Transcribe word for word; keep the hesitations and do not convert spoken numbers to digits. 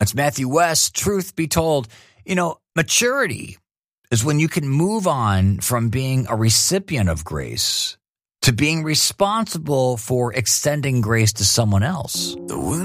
That's Matthew West. Truth be told, you know, maturity is when you can move on from being a recipient of grace to being responsible for extending grace to someone else.